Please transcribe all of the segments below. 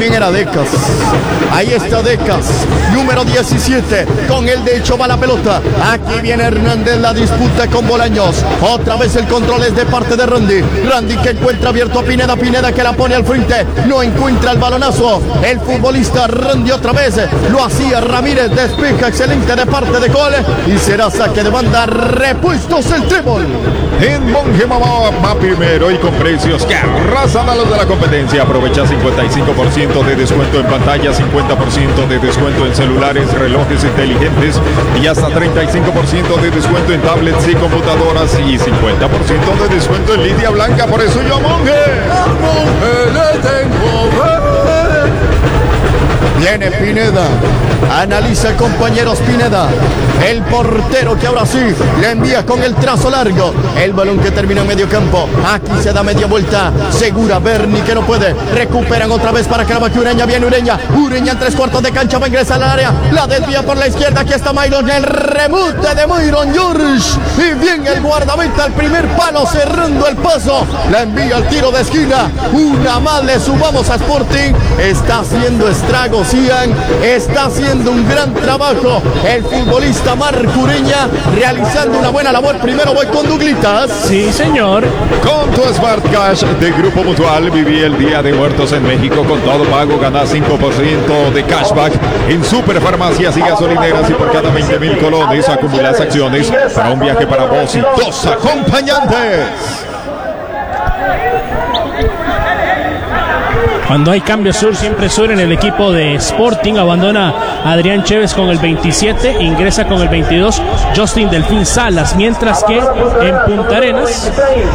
bien era Decas. Ahí está Decas, número 17. Con el derecho va la pelota. Aquí viene Hernández, la disputa con Bolaños. Otra vez el control es de parte de Randy. Randy que encuentra abierto a Pineda. Pineda que la pone al frente. No encuentra el balonazo. El futbolista Randy otra vez. Lo hacía Ramírez. Despeja excelente de parte de Cole. Y será saque de banda. Repuestos el trébol. En Monje va primero y con precios que arrasan a los de la competencia. Aprovecha 55% de descuento en pantalla, 50% de descuento en celulares, relojes inteligentes y hasta 35% de descuento en tablets y computadoras y 50% de descuento en línea blanca. Por eso yo a Monje le tengo fe. Viene Pineda, analiza compañeros Pineda, el portero que ahora sí le envía con el trazo largo, el balón que termina en medio campo, aquí se da media vuelta, Segura, Berni que no puede, recuperan otra vez para Caravaggio, Ureña, viene Ureña en 3/4 de cancha, va a ingresar al área, la desvía por la izquierda, aquí está Myron, el remute de Myron George, y bien el guardameta al primer palo cerrando el paso, la envía al tiro de esquina, una más le subamos a Sporting, está haciendo estragos. Está haciendo un gran trabajo el futbolista Marco Ureña, realizando una buena labor. Primero voy con Douglitas. Sí, señor. Con tu Smart Cash de Grupo Mutual, viví el Día de Muertos en México. Con todo pago ganás 5% de cashback en superfarmacias y gasolineras, y por cada 20,000 colones acumulas acciones para un viaje para vos y 2 acompañantes. Cuando hay cambio sur, siempre sur en el equipo de Sporting. Abandona Adrián Chévez con el 27, ingresa con el 22 Justin Delfín Salas, mientras que en Punta Arenas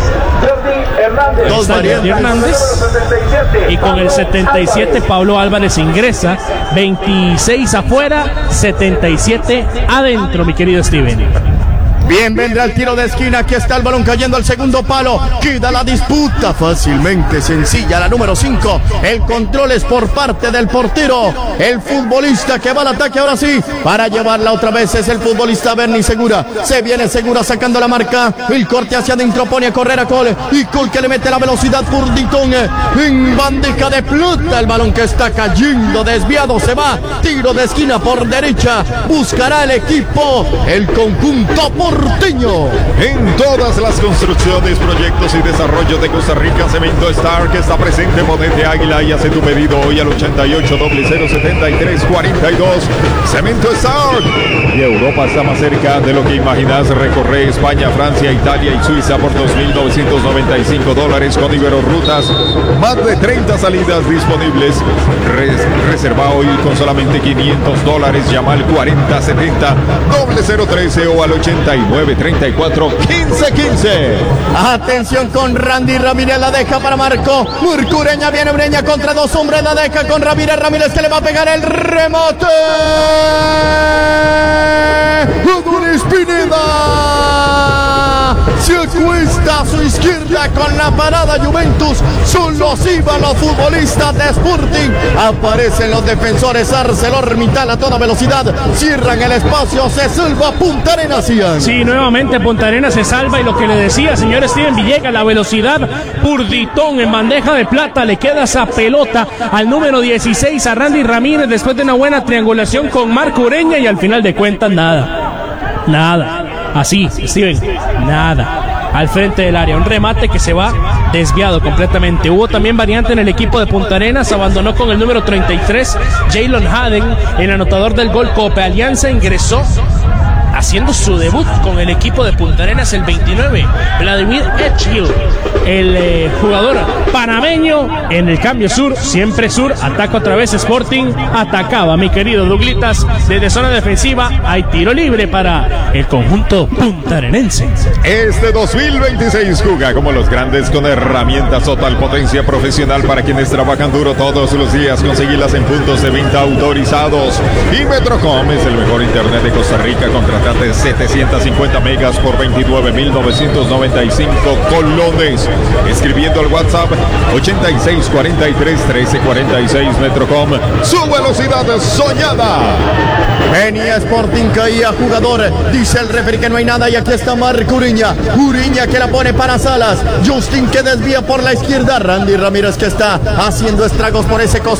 está Jordi Hernández y con el 77 Pablo Álvarez ingresa, 26 afuera, 77 adentro, mi querido Steven. Bien, vendrá el tiro de esquina. Aquí está el balón cayendo al segundo palo. Queda la disputa fácilmente sencilla. La número 5. El control es por parte del portero. El futbolista que va al ataque ahora sí. Para llevarla otra vez es el futbolista Berni Segura. Se viene Segura sacando la marca. El corte hacia adentro pone a correr a Cole. Y Cole que le mete la velocidad por Ditón. En bandeja de plata. El balón que está cayendo. Desviado se va. Tiro de esquina por derecha. Buscará el equipo. El conjunto por en todas las construcciones, proyectos y desarrollo de Costa Rica, Cemento Star, que está presente. Ponete Águila y hace tu pedido hoy al 88 073 42. Cemento Star. Y Europa está más cerca de lo que imaginas. Recorre España, Francia, Italia y Suiza por $2,995 con Iberorrutas. Más de 30 salidas disponibles. Reserva hoy con solamente $500. Llama al 4070 0013 o al 8934 1515. Atención con Randy Ramírez, la deja para Marco Ureña, viene Ureña contra dos hombres, la deja con Ramírez que le va a pegar el remote. Adonis Pineda se acuesta a su izquierda con la parada Juventus. Solo así van los futbolistas de Sporting. Aparecen los defensores ArcelorMittal a toda velocidad. Cierran el espacio, se salva Punta Arenas. Sí, nuevamente Punta Arenas se salva, y lo que le decía, señor Steven Villegas, la velocidad. Purditón en bandeja de plata, le queda esa pelota al número 16 a Randy Ramírez después de una buena triangulación con Marco Ureña, y al final de cuentas nada, así, Steven, nada, al frente del área, un remate que se va desviado completamente. Hubo también variante en el equipo de Punta Arenas, abandonó con el número 33 Jalen Haden, el anotador del gol Copa Alianza, ingresó haciendo su debut con el equipo de Punta Arenas el 29, Vladimir Edgehill, el jugador panameño. En el cambio sur, siempre sur, ataca otra vez Sporting, atacaba mi querido Douglitas desde zona defensiva, hay tiro libre para el conjunto puntarenense. Este 2026 juega como los grandes con herramientas total potencia profesional para quienes trabajan duro todos los días. Conseguirlas en puntos de venta autorizados. Y Metrocom es el mejor internet de Costa Rica. Contratate 750 megas por 29,995 colones. Escribiendo al WhatsApp 8643-1346. Metrocom, su velocidad soñada. Venía Sporting, caía jugador. Dice el referee que no hay nada. Y aquí está Marco Ureña que la pone para Salas. Justin que desvía por la izquierda. Randy Ramírez que está haciendo estragos por ese costado.